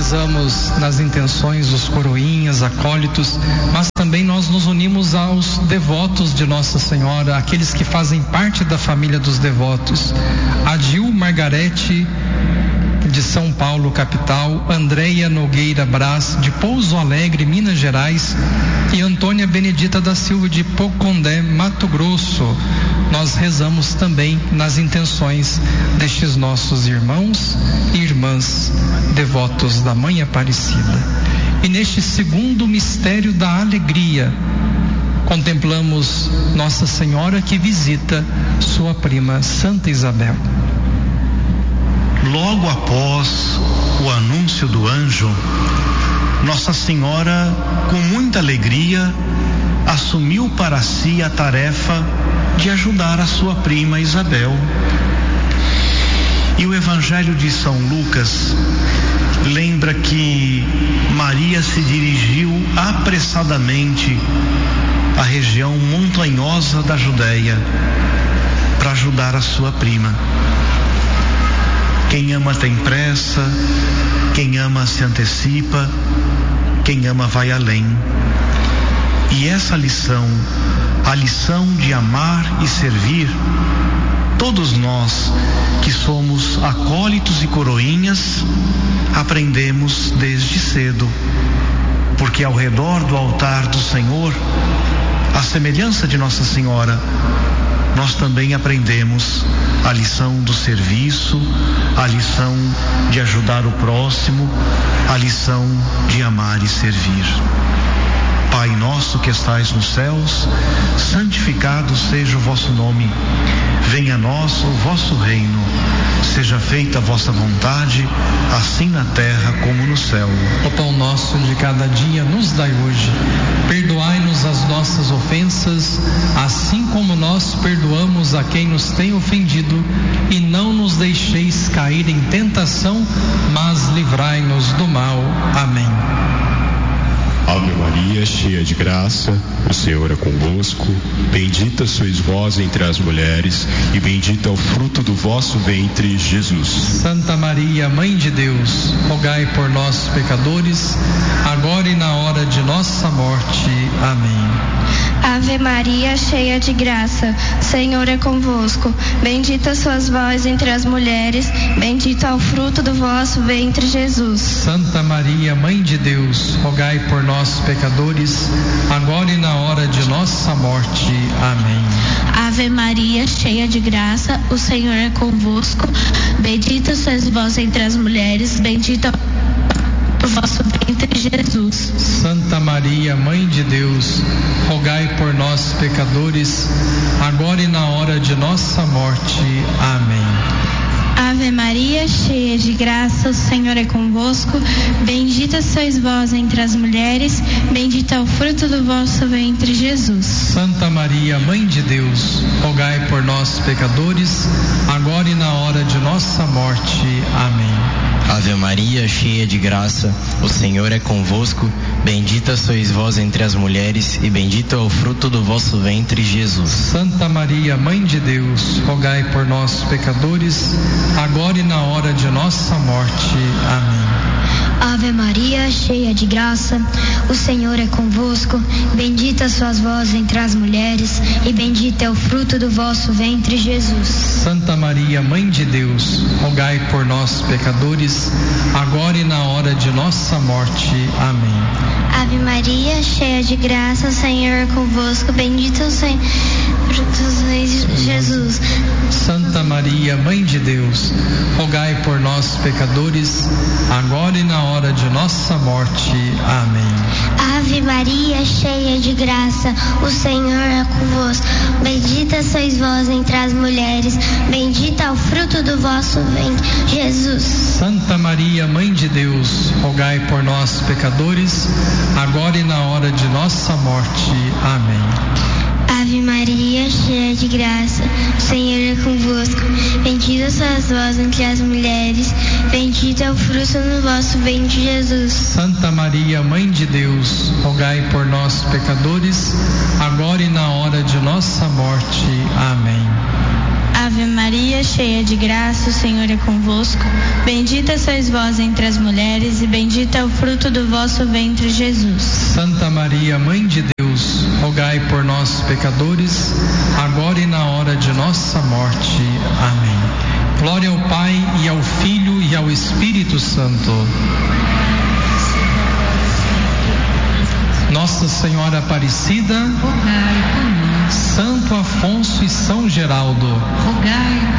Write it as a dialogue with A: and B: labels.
A: rezamos nas intenções dos coroinhas, acólitos, mas também nós nos unimos aos devotos de Nossa Senhora, aqueles que fazem parte da família dos devotos. Adil Margarete, de São Paulo, capital, Andréia Nogueira Brás, de Pouso Alegre, Minas Gerais, e Antônia Benedita da Silva, de Pocondé, Mato Grosso. Nós rezamos também nas intenções destes nossos irmãos e irmãs devotos da Mãe Aparecida. E neste segundo mistério da alegria, contemplamos Nossa Senhora que visita sua prima Santa Isabel.
B: Logo após o anúncio do anjo, Nossa Senhora, com muita alegria, assumiu para si a tarefa de ajudar a sua prima Isabel. E o Evangelho de São Lucas lembra que Maria se dirigiu apressadamente à região montanhosa da Judéia para ajudar a sua prima. Quem ama tem pressa, quem ama se antecipa, quem ama vai além. E essa lição, a lição de amar e servir, todos nós que somos acólitos e coroinhas, aprendemos desde cedo, porque ao redor do altar do Senhor, à semelhança de Nossa Senhora, nós também aprendemos a lição do serviço, a lição de ajudar o próximo, a lição de amar e servir. Pai nosso que estais nos céus, santificado seja o vosso nome. Venha a nós o vosso reino. Seja feita a vossa vontade, assim na terra como no céu.
A: O pão nosso de cada dia nos dai hoje. Perdoai-nos as nossas ofensas, assim como nós perdoamos a quem nos tem ofendido, e não nos deixeis cair em tentação, mas livrai-nos do mal. Amém.
C: Ave Maria, cheia de graça, o Senhor é convosco. Bendita sois vós entre as mulheres, e bendito é o fruto do vosso ventre, Jesus.
A: Santa Maria, Mãe de Deus, rogai por nós, pecadores, agora e na hora de nossa morte. Amém.
D: Ave Maria, cheia de graça, o Senhor é convosco. Bendita sois vós entre as mulheres, bendito é o fruto do vosso ventre, Jesus.
A: Santa Maria, Mãe de Deus, rogai por nós, pecadores, agora e na hora de nossa morte. Amém.
E: Ave Maria, cheia de graça, o Senhor é convosco. Bendita sois vós entre as mulheres, bendito é o vosso ventre, Jesus.
A: Santa Maria, Mãe de Deus, rogai por nós, pecadores, agora e na hora de nossa morte. Amém.
E: Ave Maria, cheia de graça, o Senhor é convosco. Bendita sois vós entre as mulheres, bendito é o fruto do vosso ventre, Jesus.
A: Santa Maria, Mãe de Deus, rogai por nós, pecadores, agora e na hora de nossa morte. Amém.
F: Ave Maria, cheia de graça, o Senhor é convosco. Bendita sois vós entre as mulheres, e bendito é o fruto do vosso ventre, Jesus.
A: Santa Maria, Mãe de Deus, rogai por nós, pecadores, agora e na hora de nossa morte. Amém.
G: Ave Maria, cheia de graça, o Senhor é convosco. Bendita sois vós entre as mulheres, e bendito é o fruto do vosso ventre, Jesus.
A: Santa Maria, Mãe de Deus, rogai por nós, pecadores, agora e na hora de nossa morte. Amém.
D: Ave Maria, cheia de graça, o Senhor é convosco. Bendito sois Jesus.
A: Santa Maria, Mãe de Deus, rogai por nós, pecadores, agora e na hora de nossa morte. Amém.
D: Ave Maria, cheia de graça, o Senhor é convosco. Bendita sois vós entre as mulheres, bendito é o fruto do vosso ventre, Jesus.
A: Santa Maria, Mãe de Deus, rogai por nós, pecadores, agora e na hora de nossa morte. Amém.
D: Ave Maria, cheia de graça, o Senhor é convosco. Bendita sois vós entre as mulheres, bendito é o fruto do vosso ventre, Jesus.
A: Santa Maria, Mãe de Deus, rogai por nós, pecadores, agora e na hora de nossa morte. Amém.
E: Ave Maria, cheia de graça, o Senhor é convosco. Bendita sois vós entre as mulheres, e bendito é o fruto do vosso ventre, Jesus.
A: Santa Maria, Mãe de Deus, rogai por nós, pecadores, agora e na hora de nossa morte. Amém. Glória ao Pai, e ao Filho, e ao Espírito Santo. Nossa Senhora Aparecida,
H: rogai por nós.
A: Santo Afonso e São Geraldo,
H: rogai